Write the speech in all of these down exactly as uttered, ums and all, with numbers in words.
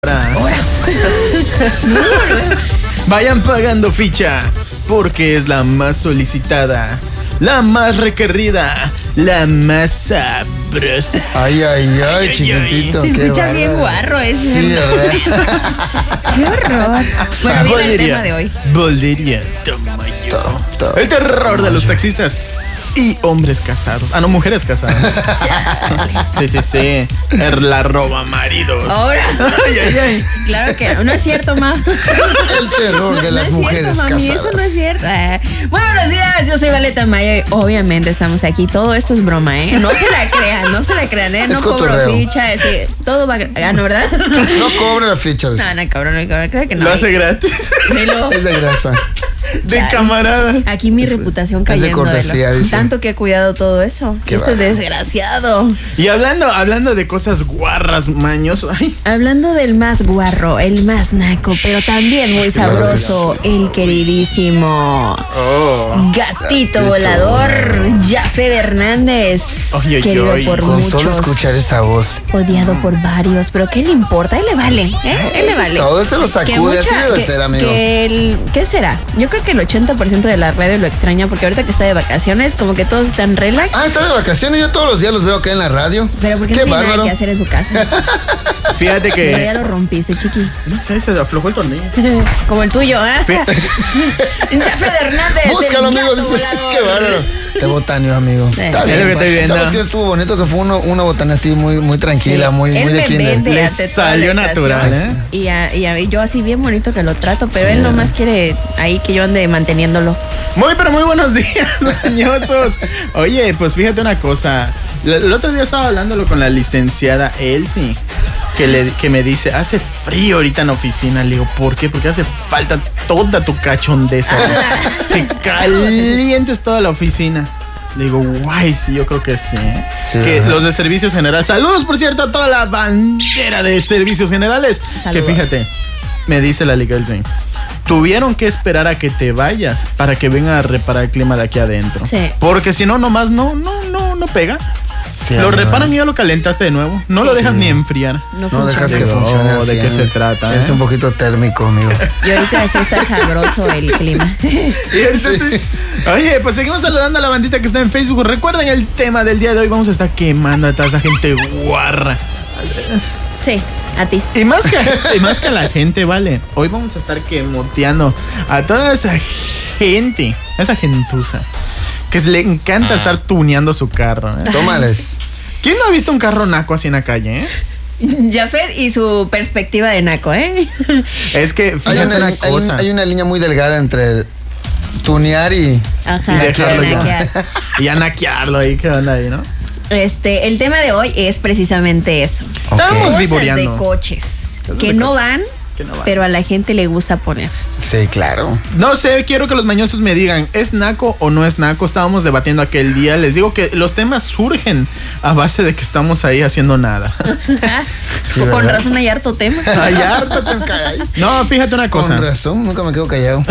Vayan pagando ficha, porque es la más solicitada, la más requerida, la más sabrosa. Ay, ay, ay, chiquitito. Se escucha bien guarro ese. Sí, qué horror. Bueno, viene el tema de hoy. Boldería Tamayo. El terror de los taxistas y hombres casados. Ah, no, mujeres casadas. Sí, sí, sí. La roba maridos. Ahora. Ay, ay, ay. Claro que no, no es cierto, ma. El terror no, de las no es mujeres cierto, mami, casadas. Eso no es cierto. Eh. Buenos días, yo soy Valeta Maya y obviamente estamos aquí. Todo esto es broma, ¿eh? No se la crean, no se la crean, ¿eh? No Es cobro cotorreo. ficha, es decir, todo va a ¿no, verdad? No cobra la ficha. No, no cobro, no cobro. Creo que no. Lo hace gratis. Me lo... Es de grasa. De Chale. camarada. Aquí mi reputación Es de cayendo. cortesía, lo- dice. Tanto que he cuidado todo eso. Qué Este bárbaro. desgraciado. Y hablando, hablando de cosas guarras, maños. Ay, Hablando del más guarro, el más naco, pero también muy sabroso, el queridísimo oh. Gatito Gatito. Volador, Jafet Hernández. Ay, ay, querido ay. por Con muchos, solo escuchar esa voz. odiado por varios, pero ¿qué le importa? Él le vale, ¿eh? Él le Eso es vale. todo, él se lo Que sacude, así debe que- ser, amigo. que el- ¿Qué será? Yo creo que el ochenta por ciento de la radio lo extraña porque ahorita que está de vacaciones, como que todos están relax. Ah, está de vacaciones, yo todos los días los veo acá en la radio. Pero porque Qué no tiene nada bárbaro. que hacer en su casa. Fíjate Pero ya que. lo rompiste, chiqui. No sé, se aflojó el tornillo. Como el tuyo, ¿eh? Fí- Jafet Hernández. Búscalo, el amigo. gato Dice. volador. Qué bárbaro. Te botaneo, amigo. Sí. Está Es bien. lo que pa. estoy viendo. ¿Sabes qué estuvo bonito? Que fue uno, una botana así muy, muy tranquila, Sí. muy, Él muy de me kinder. vende Le ante toda salió la estación. natural, ¿eh? Y, a, y a mí, yo así bien bonito que lo trato, pero Sí. él nomás quiere ahí que yo ande manteniéndolo. Muy, pero muy buenos días, mañosos. Oye, pues fíjate una cosa. El el otro día estaba hablándolo con la licenciada Elsie, que, le, que me dice, hace frío ahorita en la oficina. Le digo, ¿por qué? Porque hace falta toda tu cachondeza. Que calientes toda la oficina. Le digo, guay, sí, yo creo que sí. ¿eh? Sí, que ajá. los de Servicios Generales. Saludos, por cierto, a toda la bandera de Servicios Generales. Saludos. Que fíjate, me dice la Liga Elsie. Tuvieron que esperar a que te vayas para que venga a reparar el clima de aquí adentro. Sí. Porque si no, nomás no, no, no, no pega. Sí, lo amigo. reparan y ya lo calentaste de nuevo. No Sí, lo dejas sí. ni enfriar. No, No funciona. dejas que Digo, funcione. oh, ¿de así, qué se ¿eh? trata, Es eh? un poquito térmico, amigo. Y ahorita sí está sabroso el clima. Y entonces, oye, pues seguimos saludando a la bandita que está en Facebook. Recuerden el tema del día de hoy. Vamos a estar quemando a toda esa gente guarra. Sí, a ti. Y más que, y más que a la gente, vale. Hoy vamos a estar quemoteando a toda esa gente, a esa gentuza, que le encanta estar tuneando su carro. ¿eh? Tómales. ¿Quién no ha visto un carro naco así en la calle? eh? Jafet y su perspectiva de naco, ¿eh? Es que Hay fíjate una, una hay, un- cosa. hay una línea muy delgada entre tunear y... Ajá, Y dejarlo de ya. naquear. Y a naquearlo ahí, ¿qué onda ahí, no? Este, el tema de hoy es precisamente eso. Ok. Estamos Cosas vivoreando. de coches Cosas que de no coches. van, Que no van. pero a la gente le gusta poner. Sí, claro. No sé, quiero que los mañosos me digan, ¿es naco o no es naco? Estábamos debatiendo aquel día. Les digo que los temas surgen a base de que estamos ahí haciendo nada. Sí, Con ¿verdad? razón hay harto tema. Ay, hártate, caray. No, fíjate una cosa. Con razón, nunca me quedo callado.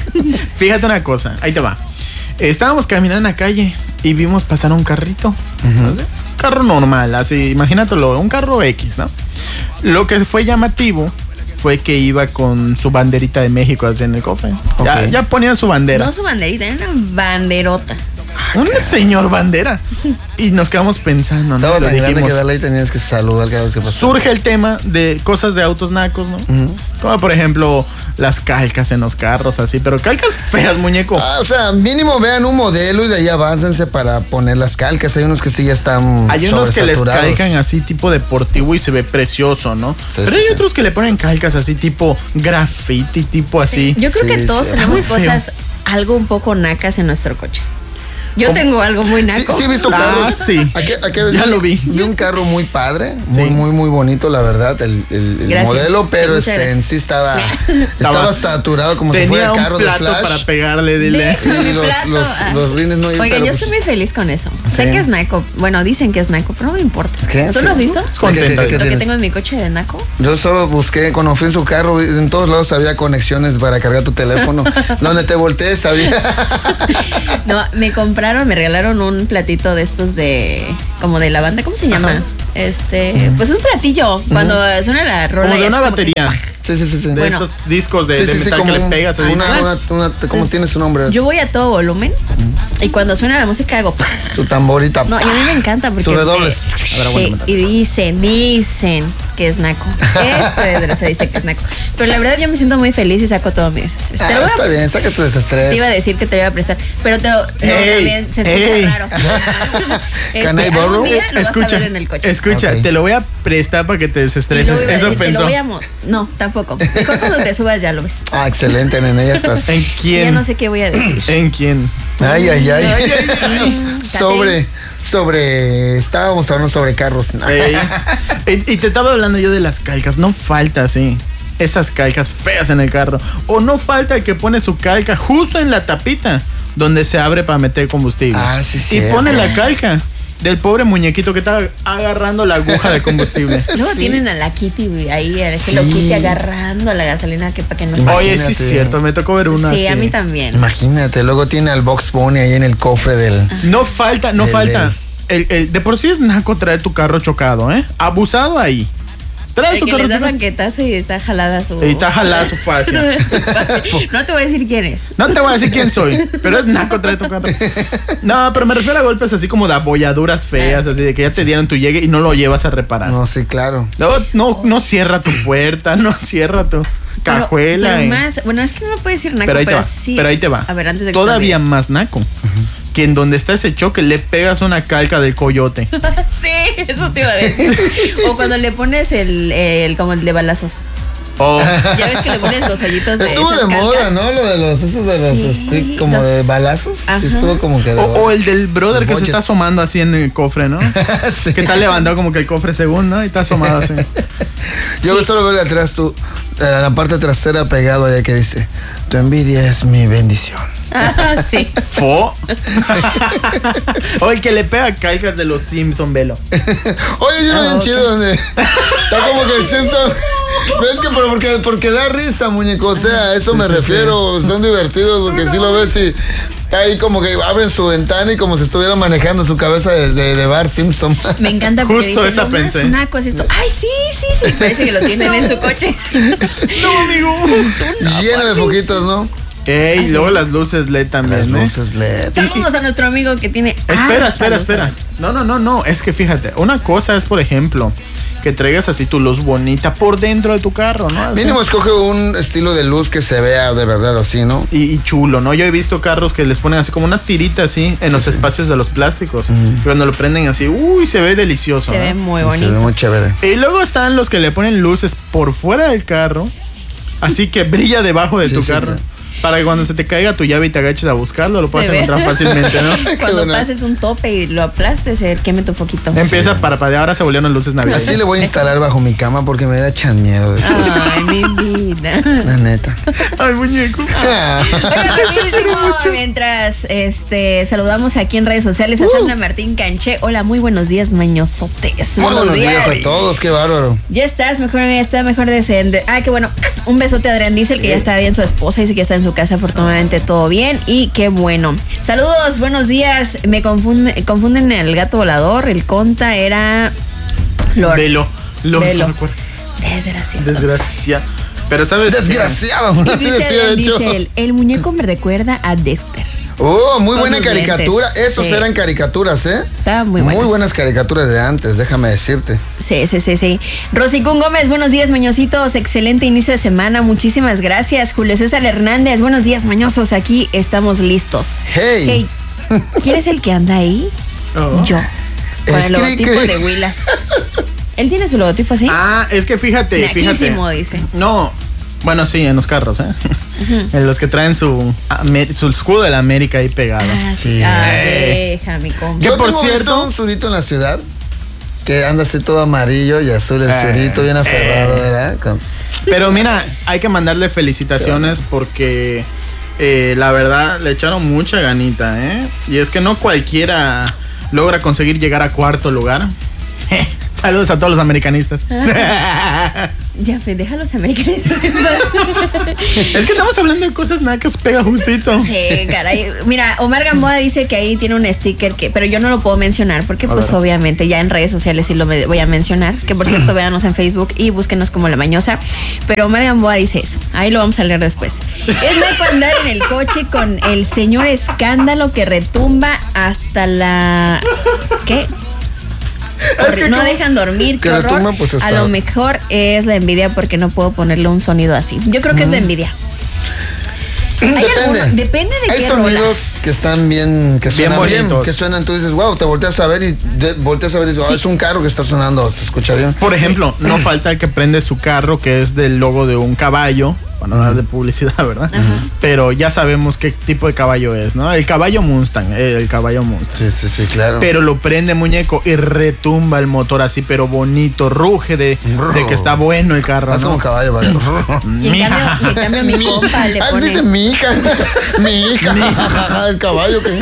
Fíjate una cosa. Ahí te va. Estábamos caminando en la calle y vimos pasar un carrito. ¿no sé? Carro normal, así, imagínatelo, un carro X, ¿no? Lo que fue llamativo fue que iba con su banderita de México así en el cofre. Ya, Ok. ya ponían su bandera. No su banderita, era una banderota. Un señor bandera. Y nos quedamos pensando, ¿no? Estaba Lo tan grande dijimos, que darle ahí tenías que saludar cada vez que pasaba. surge el tema de cosas de autos nacos, ¿no? Ujú. Como por ejemplo las calcas en los carros, así, pero calcas feas, muñeco. Ah, o sea, mínimo vean un modelo y de ahí aváncense para poner las calcas. Hay unos que sí ya están Hay unos que les sobresaturados. calcan así tipo deportivo y se ve precioso, ¿no? Sí, Pero sí, hay sí. otros que le ponen calcas así tipo graffiti, tipo así. Yo creo Sí, que todos sí. tenemos Muy feo. cosas algo un poco nacas en nuestro coche. Yo ¿Cómo? tengo algo muy Sí, naco. sí he visto Ah, carros. sí. Aquí- aquí Ya lo vi. Vi un carro muy padre, muy, Sí. muy, muy bonito, la verdad, el, el- el Gracias. modelo, pero Sí, muchas este, en gracias. sí estaba, Estaba- estaba saturado como si Tenía fuera el un carro de plato Flash. para pegarle, dile. Deja mi Y los, plato. los, Ah. los rines no iban, Oigan, pero yo pues, estoy muy feliz con eso. Sí. Sé que es naco. Bueno, dicen que es naco, pero no me importa. ¿Qué? ¿Tú Sí. lo has visto? Es contenta. ¿Qué- qué- qué Lo que tienes? tengo en mi coche de naco. Yo solo busqué, cuando fui en su carro, en todos lados había conexiones para cargar tu teléfono. Donde te voltees había. No, me compraron, me regalaron un platito de estos de como de lavanda, ¿cómo se llama? Ajá. Este, pues es un platillo. Cuando uh-huh. suena la rola. Como de una batería. Que, sí, sí, sí, sí. De bueno. estos discos de, sí, de sí, metal sí, que le un, pegas. Una, una, una, una, ¿cómo tiene su nombre? Yo voy a todo volumen uh-huh. y cuando suena la música hago. Tu tamborita. No, y a mí me encanta porque. Sus redobles. Me, ver, sí, y dicen, dicen que es naco. Este se dice que es naco. Pero la verdad yo me siento muy feliz y saco todo mi desestrés. Ah, está a, bien, saca tu desestrés. Te iba a decir que te lo iba a prestar, pero te lo, hey, también se escucha hey. raro. Can I borrow? Escucha, en el coche. escucha, okay. Te lo voy a prestar para que te desestreses. Eso decir, pensó. Te lo voy a mo- no, tampoco. Mejor cuando te subas ya lo ves. Ah, excelente, nene, ya estás. ¿En quién? Sí, ya no sé qué voy a decir. ¿En quién? Ay, ay, ay. ay, ay, ay. sobre, sobre, estábamos hablando sobre carros. Hey. y, y te estaba hablando yo de las calcas. No falta, sí. Esas calcas feas en el carro. O no falta el que pone su calca justo en la tapita donde se abre para meter combustible. Ah, sí, sí. Y pone la calca del pobre muñequito que está agarrando la aguja de combustible. Luego sí. tienen a la Kitty ahí, a sí. Hello Kitty agarrando la gasolina que para que no se. Oye, sí es cierto, me tocó ver una. Sí, así. A mí también. Imagínate, luego tiene al Box Bunny ahí en el cofre del. Ajá. No falta, no del, falta. El, el, de por sí es naco traer tu carro chocado, ¿eh? Abusado ahí. Trae tu que carro le da chocado. banquetazo y está jalada su. Y está jalada su fascia. No te voy a decir quién es. No te voy a decir quién soy, pero es naco traer tu carro. No, pero me refiero a golpes así como de abolladuras feas, así de que ya te dieron tu llegue y no lo llevas a reparar. No, sí, claro. No, no, no cierra tu puerta, no cierra tu cajuela. Pero, pero y... más, bueno, es que no puedes decir naco, pero, ahí pero te va, sí. Pero ahí te va. A ver, antes de que Todavía más naco. Uh-huh. Que en donde está ese choque le pegas una calca del coyote. Sí, eso te iba a decir. O cuando le pones el, el como el de balazos. Oh. Ya ves que le pones los hoyitos de estuvo de calcas. moda, ¿no? Lo de los, esos de los, sí, este, como los... de balazos. Sí, estuvo como que de... o, o el del brother el que budget. Se está asomando así en el cofre, ¿no? Sí. Que está levantado como que el cofre según, ¿no? Y está asomado así. Yo sí. solo veo de atrás tú, en la parte trasera pegado allá que dice, tu envidia es mi bendición. Ah, sí. ¿Fo? O el que le pega calcas de los Simpson, velo. Oye, yo no bien chido donde está como que el Simpson. Pero es que por, porque, porque da risa, muñeco. O sea, a eso sí, me sí, refiero. Sí. Son divertidos porque si lo ves y ahí como que abren su ventana y como si estuviera manejando su cabeza de, de, de Bart Simpson. Me encanta porque justo dice, esa lo pensé. Más naco es esto. Ay, sí, sí, sí. Parece que lo tienen en su coche. No, amigo. No, lleno de foquitos, ¿no? Ey, y luego las luces L E D también. Las ¿eh? luces L E D. Saludos a nuestro amigo que tiene. Espera, espera, espera. No, no, no, no. Es que fíjate, una cosa es, por ejemplo, que traigas así tu luz bonita por dentro de tu carro, ¿no? Así. Mínimo escoge un estilo de luz que se vea de verdad así, ¿no? Y, y chulo, ¿no? Yo he visto carros que les ponen así como una tirita así en sí, los sí. espacios de los plásticos. Mm. Cuando lo prenden así, uy, se ve delicioso. Se ¿no? ve muy bonito. Se ve muy chévere. Y luego están los que le ponen luces por fuera del carro, así que brilla debajo de sí, tu sí, carro. Sí. Para que cuando se te caiga tu llave y te agaches a buscarlo, lo puedas encontrar fácilmente, ¿no? Cuando bueno. pases un tope y lo aplastes, se queme tu foquito. Empieza sí. para para ahora se volvieron luces navideñas. Así le voy a instalar bajo mi cama porque me da chan miedo después. Ay, mi vida. La neta. Ay, muñeco. Oigan, rapidísimo, mientras este, saludamos aquí en redes sociales a uh. Sandra Martín Canché. Hola, muy buenos días, mañosotes. Muy buenos días. días a todos, qué bárbaro. Ya estás, mejor amiga, está mejor de... Ah, qué bueno. Un besote a Adrián, dice el que ya está bien su esposa, dice que ya está en su casa, afortunadamente todo bien y qué bueno. Saludos, buenos días. Me confunde, confunden el gato volador, el conta era Lord. Velo. Lord. Velo. Desgraciado. Desgraciado. Pero sabes. Desgraciado. Y dice, decía, dice él, el muñeco me recuerda a Dexter. Oh, muy buena caricatura. Lentes. Esos sí. eran caricaturas, ¿eh? Estaban muy buenas. Muy buenas caricaturas de antes, déjame decirte. Sí, sí, sí, sí. Rosicún Gómez, buenos días, mañositos. Excelente inicio de semana. Muchísimas gracias. Julio César Hernández, buenos días, mañosos. Aquí estamos listos. Hey. hey ¿Quién es el que anda ahí? Oh. Yo. Con es el logotipo que... de Willas. ¿Él tiene su logotipo así? Ah, es que fíjate, Naquísimo, fíjate. dice. No. Bueno, sí, en los carros, ¿eh? Uh-huh. En los que traen su, su escudo de la América ahí pegado. Ah, sí. Ah, deja mi compa. Yo por tengo cierto, visto un surito en la ciudad que anda así todo amarillo y azul el eh, surito, bien aferrado, eh. ¿verdad? Con... Pero mira, hay que mandarle felicitaciones porque eh, la verdad le echaron mucha ganita, ¿eh? Y es que no cualquiera logra conseguir llegar a cuarto lugar. Saludos a todos los americanistas. Ya, fe, deja a los americanistas en paz. Es que estamos hablando de cosas nada que se pega justito. Sí, caray. Mira, Omar Gamboa dice que ahí tiene un sticker que, pero yo no lo puedo mencionar porque, pues, obviamente, ya en redes sociales sí lo me- voy a mencionar. Que por cierto, véanos en Facebook y búsquenos como La Mañosa. Pero Omar Gamboa dice eso. Ahí lo vamos a leer después. Es naco andar en el coche con el señor escándalo que retumba hasta la. ¿Qué? Es que no como- dejan dormir, qué que horror. retumban, pues, hasta- A lo mejor es la envidia porque no puedo ponerle un sonido así. Yo creo que es de envidia. Depende. alguno- depende de Hay qué sonidos rola. que están bien, que Bien suenan bien, bonitos. que suenan, tú dices, wow, te volteas a ver y de- volteas a ver y dices, oh, es un carro que está sonando, se escucha bien. Por ejemplo, no falta el que prende su carro, que es del logo de un caballo, para no dar de publicidad, ¿verdad? Pero ya sabemos qué tipo de caballo es, ¿no? El caballo Mustang, el caballo Mustang. Sí, sí, sí, claro. Pero lo prende, muñeco, y retumba el motor así, pero bonito, ruge de, de que está bueno el carro, Haz como ¿no? un caballo, vale. Y en cambio, y en cambio mi compa le Ah, pone. dice mi hija, mi hija, el caballo que...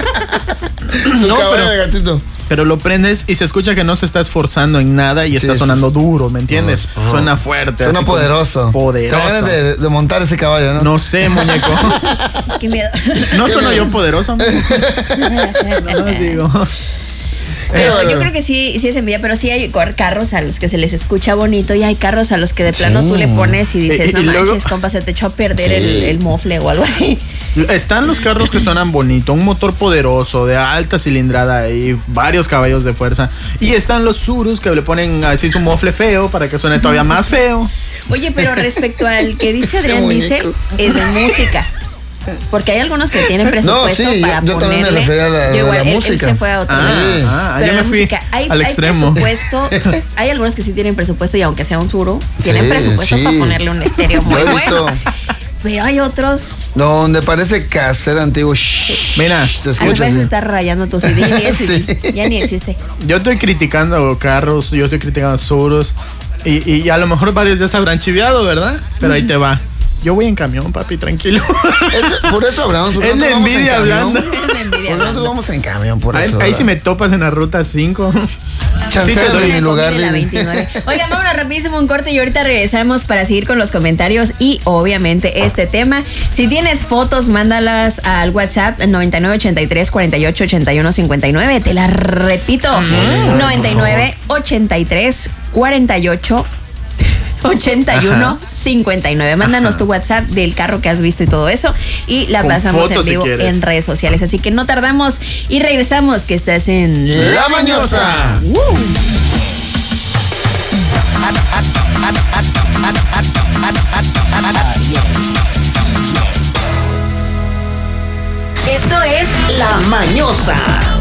Su No, caballo pero- de gatito. Pero lo prendes y se escucha que no se está esforzando en nada y Sí, está sí, sonando sí. duro, ¿me entiendes? Ajá. Suena fuerte. Suena así como- poderoso. Poderoso. Te ganas de, de montar ese caballo, ¿no? No sé, muñeco. Qué miedo. ¿No sueno yo poderoso? No digo. Pero bueno. yo creo que sí, sí es envidia, pero sí hay cor- carros a los que se les escucha bonito y hay carros a los que de plano Sí. tú le pones y dices, Y- y no luego- manches, compa, se te echó a perder Sí. el, el mofle o algo así. Están los carros que suenan bonito, un motor poderoso, de alta cilindrada y varios caballos de fuerza. Y están los Surus que le ponen así su mofle feo para que suene todavía más feo. Oye, pero respecto al que dice Ese Adrián muñeco. Diesel, es de música. Porque hay algunos que tienen presupuesto sí, yo- para yo también me ponerle. refería a la- Yo igual, a la él- él música. se fue a otro Ah, lado. ah, Pero yo la me fui música, hay, al hay extremo. presupuesto. Hay algunos que sí tienen presupuesto y aunque sea un suru, tienen Sí, presupuesto sí. para ponerle un estéreo muy Yo he bueno. visto Pero hay otros. donde parece cassette antiguo. Shh, Mira, se A escucha veces así. está rayando tu C D y ni es C D. Sí. Ya ni existe. yo estoy criticando carros, yo estoy criticando Surus. Y, y a lo mejor varios ya se habrán chiviado, ¿verdad? Pero ahí te va. Yo voy en camión, papi, tranquilo. Eso- por eso hablamos. porque Es de nosotros vamos en envidia camión. hablando. Es la envidia Porque nosotros hablando. vamos en camión, por Ahí, eso. ahí ¿verdad? si me topas en la ruta cinco. Chancea sí te de doy mi lugar. Combine la Lili. veintinueve. Oigan, vámonos rapidísimo un corte y ahorita regresamos para seguir con los comentarios y obviamente este tema. Si tienes fotos, mándalas al WhatsApp noventa y nueve ochenta y tres cuarenta y ocho ochenta y uno cincuenta y nueve. Te la repito. noventa y nueve ochenta y tres cuarenta y ocho ochenta y uno cincuenta y nueve. Mándanos tu WhatsApp del carro que has visto y todo eso y la Con pasamos en fotos, si vivo quieres. en redes sociales. Así que no tardamos y regresamos que estás en La Mañosa. Esto es La Mañosa.